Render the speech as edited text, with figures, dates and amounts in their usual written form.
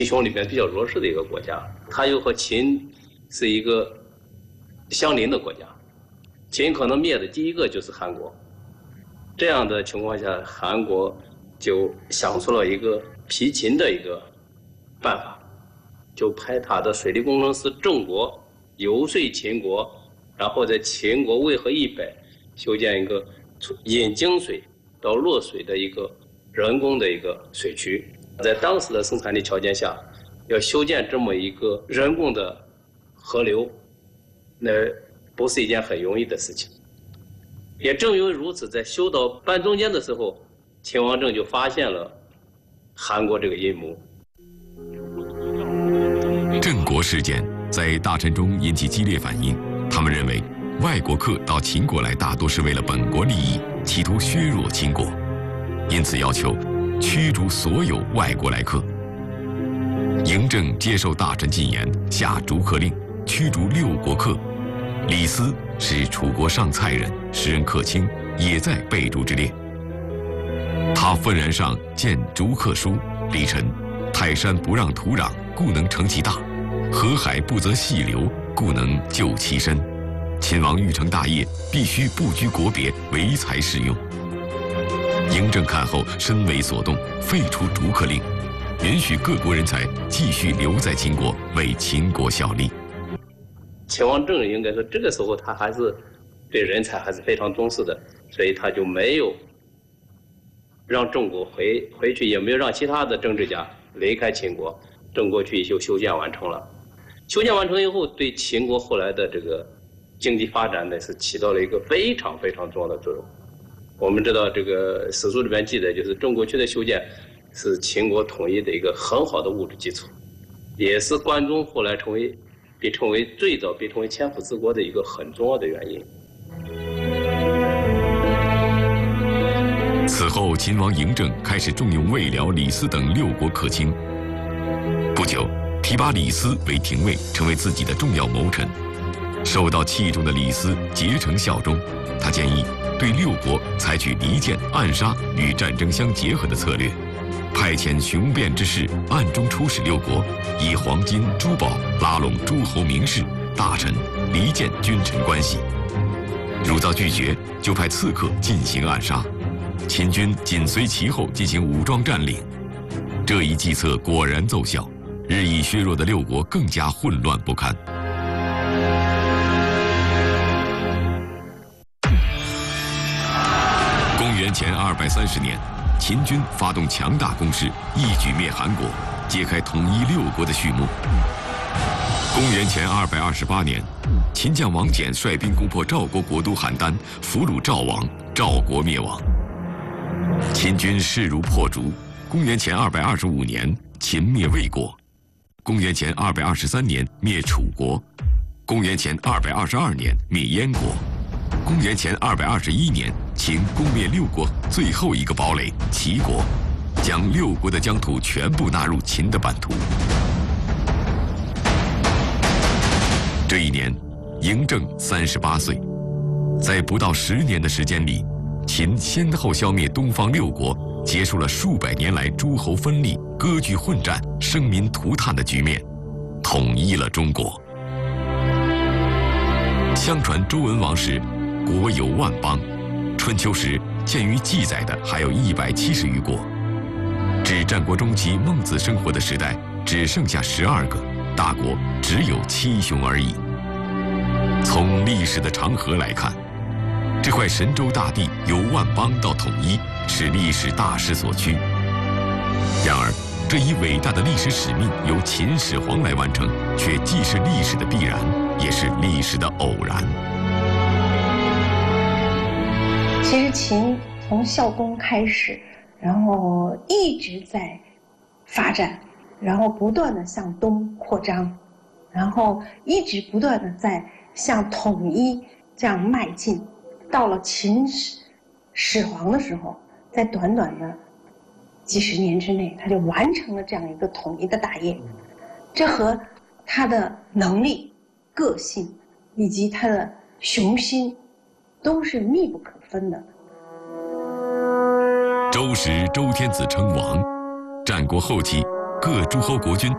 弟兄里面比较弱势的一个国家，它又和秦是一个相邻的国家，秦可能灭的第一个就是韩国。这样的情况下，韩国就想出了一个疲秦的一个办法，就派他的水利工程师郑国游说秦国，然后在秦国渭河以北修建一个引泾水到洛水的一个人工的一个水渠。在当时的生产力条件下，要修建这么一个人工的河流，那不是一件很容易的事情。也正因为如此，在修到半中间的时候，秦王政就发现了韩国这个阴谋。 郑国事件在大臣中引起激烈反应，他们认为外国客到秦国来大多是为了本国利益，企图削弱秦国，因此要求驱逐所有外国来客。嬴政接受大臣进言，下逐客令，驱逐6国客。李斯是楚国上蔡人，时任客卿，也在被逐之列。他愤然上见逐客书，力陈：泰山不让土壤，故能成其大；河海不择细流，故能就其深。秦王欲成大业，必须不拘国别，唯才是用。嬴政看后深为所动，废除逐客令，允许各国人才继续留在秦国，为秦国效力。 秦王政应该说这个时候他还是对人才还是非常重视的，所以他就没有让郑国回去，也没有让其他的政治家离开秦国。郑国去就修建完成了。修建完成以后，对秦国后来的这个经济发展呢，是起到了一个非常非常重要的作用。我们知道这个史书里面记载，就是郑国渠的修建是秦国统一的一个很好的物质基础，也是关中后来被称为最早被称为千府之国的一个很重要的原因。 此后，秦王嬴政开始重用魏辽、李斯等6国客卿。不久，提拔李斯为廷尉，成为自己的重要谋臣。受到器重的李斯竭诚效忠，他建议对6国采取离间、暗杀与战争相结合的策略，派遣雄辩之士暗中出使6国，以黄金、珠宝拉拢诸侯名士、大臣，离间君臣关系。如遭拒绝，就派刺客进行暗杀。秦军紧随其后进行武装占领。这一计策果然奏效，日益削弱的6国更加混乱不堪。公元前230年，秦军发动强大攻势，一举灭韩国，揭开统一6国的序幕。公元前228年，秦将王翦率兵攻破赵国国都邯郸，俘虏赵王，赵国灭亡。秦军势如破竹。公元前225年，秦灭魏国；公元前223年灭楚国；公元前222年灭燕国；公元前221年，秦攻灭6国最后一个堡垒齐国，将6国的疆土全部纳入秦的版图。这一年，嬴政38岁，在不到10年的时间里，秦先后消灭东方6国，结束了数百年来诸侯分立、割据混战、生民涂炭的局面，统一了中国。相传周文王时，国有万邦；春秋时，见于记载的还有170余国。至战国中期孟子生活的时代，只剩下12个大国，只有7雄而已。从历史的长河来看，这块神州大地由万邦到统一，是历史大势所趋。然而，这一伟大的历史使命由秦始皇来完成，却既是历史的必然，也是历史的偶然。 其实秦从孝公开始，然后一直在发展，然后不断的向东扩张，然后一直不断的在向统一这样迈进。到了秦始皇的时候，在短短的几十年之内，他就完成了这样一个统一的大业。这和他的能力、个性以及他的雄心都是密不可分的。 周时，周天子称王。战国后期，各诸侯国君